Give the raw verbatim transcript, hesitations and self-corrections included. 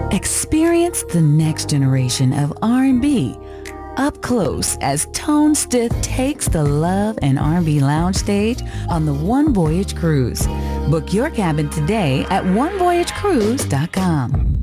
Experience the next generation of R and B up close as Tone Stith takes the Love and R and B Lounge stage on the One Voyage Cruise. Book your cabin today at one voyage cruise dot com.